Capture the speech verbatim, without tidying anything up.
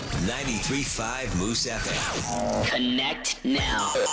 ninety-three point five Moose F M. Connect now.